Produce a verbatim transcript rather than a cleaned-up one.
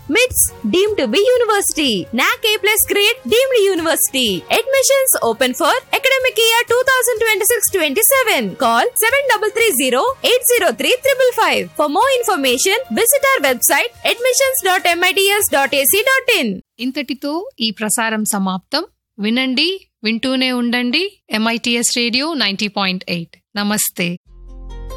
మిట్స్ deemed to be university. నాక్ ఏ plus grade deemed university. Admissions open for academic year two thousand twenty six twenty seven. Call seven double three zero eight zero three triple five. For more information visit our website admissions dot MITS dot AC dot in. ఇంతటితో ఈ ప్రసారం సమాప్తం. వినండి, వింటూనే ఉండండి MITS radio ninety point eight. నమస్తే.